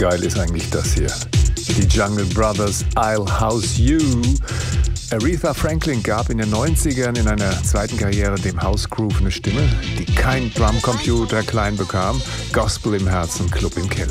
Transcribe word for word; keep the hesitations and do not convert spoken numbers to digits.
geil ist eigentlich das hier? Die Jungle Brothers, I'll House You. Aretha Franklin gab in den neunzigern in einer zweiten Karriere dem House Groove eine Stimme, die kein Drumcomputer klein bekam. Gospel im Herzen, Club im Keller.